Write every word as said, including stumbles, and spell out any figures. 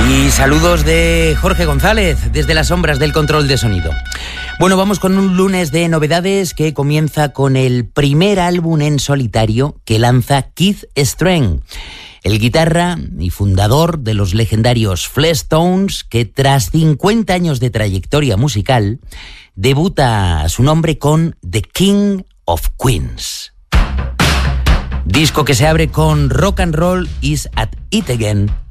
Y saludos de Jorge González, desde las sombras del control de sonido. Bueno, vamos con un lunes de novedades que comienza con el primer álbum en solitario que lanza Keith Streng, el guitarra y fundador de los legendarios Fleshtones, que tras cincuenta años de trayectoria musical, debuta a su nombre con The King of Queens. Disco que se abre con Rock and Roll Is at It Again,